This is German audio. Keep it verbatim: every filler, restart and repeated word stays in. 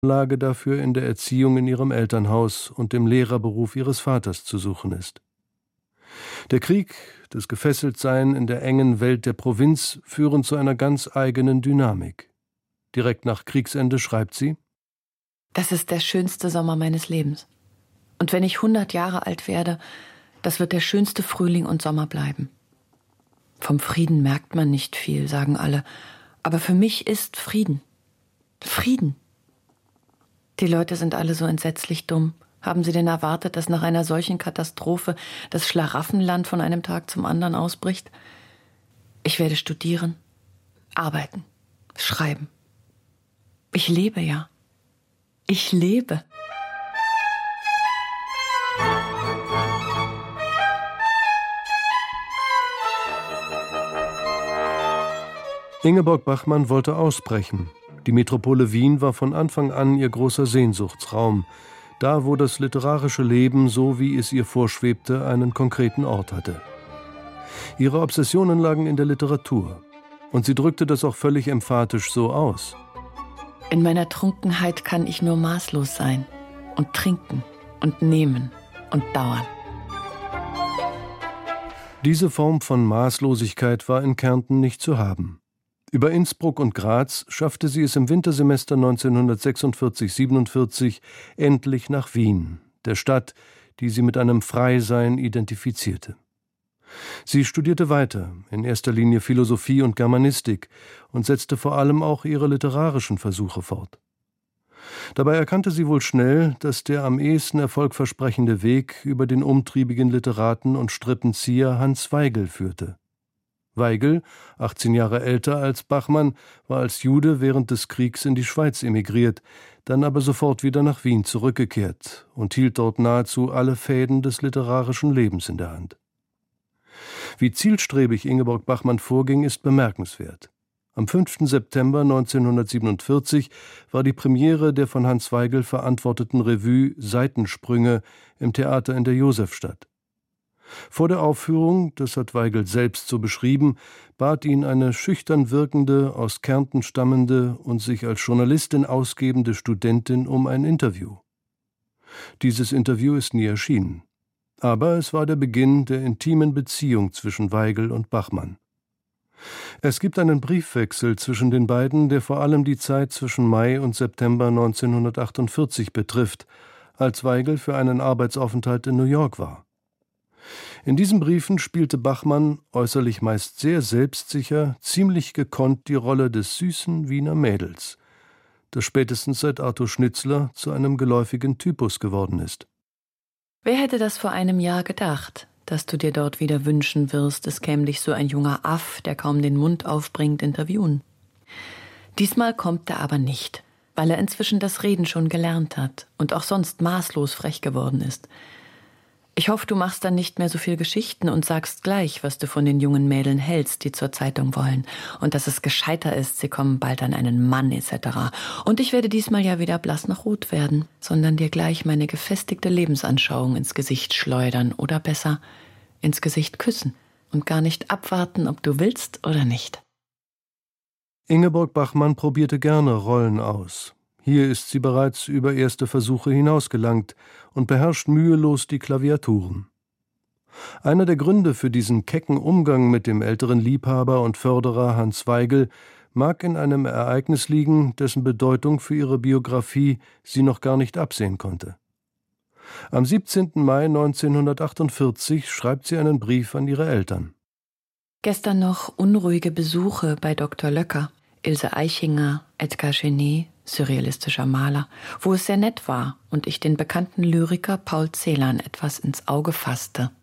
Lage dafür in der Erziehung in ihrem Elternhaus und dem Lehrerberuf ihres Vaters zu suchen ist. Der Krieg, das Gefesseltsein in der engen Welt der Provinz führen zu einer ganz eigenen Dynamik. Direkt nach Kriegsende schreibt sie: Das ist der schönste Sommer meines Lebens. Und wenn ich hundert Jahre alt werde, das wird der schönste Frühling und Sommer bleiben. Vom Frieden merkt man nicht viel, sagen alle. Aber für mich ist Frieden. Frieden. Die Leute sind alle so entsetzlich dumm. Haben sie denn erwartet, dass nach einer solchen Katastrophe das Schlaraffenland von einem Tag zum anderen ausbricht? Ich werde studieren, arbeiten, schreiben. Ich lebe ja. Ich lebe. Ingeborg Bachmann wollte ausbrechen. Die Metropole Wien war von Anfang an ihr großer Sehnsuchtsraum, da wo das literarische Leben, so wie es ihr vorschwebte, einen konkreten Ort hatte. Ihre Obsessionen lagen in der Literatur, und sie drückte das auch völlig emphatisch so aus. In meiner Trunkenheit kann ich nur maßlos sein und trinken und nehmen und dauern. Diese Form von Maßlosigkeit war in Kärnten nicht zu haben. Über Innsbruck und Graz schaffte sie es im Wintersemester neunzehnhundertsechsundvierzig siebenundvierzig endlich nach Wien, der Stadt, die sie mit einem Freisein identifizierte. Sie studierte weiter, in erster Linie Philosophie und Germanistik, und setzte vor allem auch ihre literarischen Versuche fort. Dabei erkannte sie wohl schnell, dass der am ehesten erfolgversprechende Weg über den umtriebigen Literaten und Strippenzieher Hans Weigel führte. Weigel, achtzehn Jahre älter als Bachmann, war als Jude während des Kriegs in die Schweiz emigriert, dann aber sofort wieder nach Wien zurückgekehrt und hielt dort nahezu alle Fäden des literarischen Lebens in der Hand. Wie zielstrebig Ingeborg Bachmann vorging, ist bemerkenswert. Am fünften September neunzehnhundertsiebenundvierzig war die Premiere der von Hans Weigel verantworteten Revue Seitensprünge im Theater in der Josefstadt. Vor der Aufführung, das hat Weigel selbst so beschrieben, bat ihn eine schüchtern wirkende, aus Kärnten stammende und sich als Journalistin ausgebende Studentin um ein Interview. Dieses Interview ist nie erschienen. Aber es war der Beginn der intimen Beziehung zwischen Weigel und Bachmann. Es gibt einen Briefwechsel zwischen den beiden, der vor allem die Zeit zwischen Mai und September neunzehnhundertachtundvierzig betrifft, als Weigel für einen Arbeitsaufenthalt in New York war. In diesen Briefen spielte Bachmann, äußerlich meist sehr selbstsicher, ziemlich gekonnt die Rolle des süßen Wiener Mädels, das spätestens seit Arthur Schnitzler zu einem geläufigen Typus geworden ist. Wer hätte das vor einem Jahr gedacht, dass du dir dort wieder wünschen wirst, es käme dich so ein junger Aff, der kaum den Mund aufbringt, interviewen. Diesmal kommt er aber nicht, weil er inzwischen das Reden schon gelernt hat und auch sonst maßlos frech geworden ist. Ich hoffe, du machst dann nicht mehr so viel Geschichten und sagst gleich, was du von den jungen Mädeln hältst, die zur Zeitung wollen. Und dass es gescheiter ist, sie kommen bald an einen Mann et cetera. Und ich werde diesmal ja wieder blass nach Rot werden, sondern dir gleich meine gefestigte Lebensanschauung ins Gesicht schleudern oder besser ins Gesicht küssen und gar nicht abwarten, ob du willst oder nicht. Ingeborg Bachmann probierte gerne Rollen aus. Hier ist sie bereits über erste Versuche hinausgelangt und beherrscht mühelos die Klaviaturen. Einer der Gründe für diesen kecken Umgang mit dem älteren Liebhaber und Förderer Hans Weigel mag in einem Ereignis liegen, dessen Bedeutung für ihre Biografie sie noch gar nicht absehen konnte. Am siebzehnten Mai neunzehnhundertachtundvierzig schreibt sie einen Brief an ihre Eltern. Gestern noch unruhige Besuche bei Doktor Löcker, Ilse Eichinger, Edgar Genet, surrealistischer Maler, wo es sehr nett war und ich den bekannten Lyriker Paul Celan etwas ins Auge fasste.